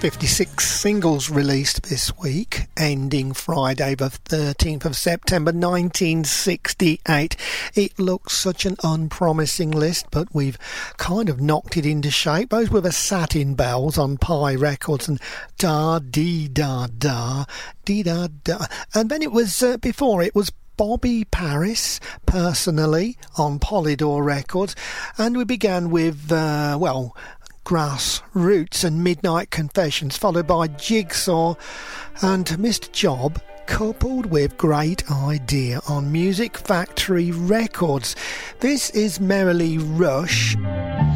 56 singles released this week, ending Friday the 13th of September 1968. It looks such an unpromising list, but we've kind of knocked it into shape. Those were the Satin Bells on Pie Records and Da Dee Da Da Dee Da Da. And then it was, before it was Bobby Paris, Personally, on Polydor Records. And we began with, Grassroots and Midnight Confessions, followed by Jigsaw and Mr. Job, coupled with Great Idea on Music Factory Records. This is Merrily Rush.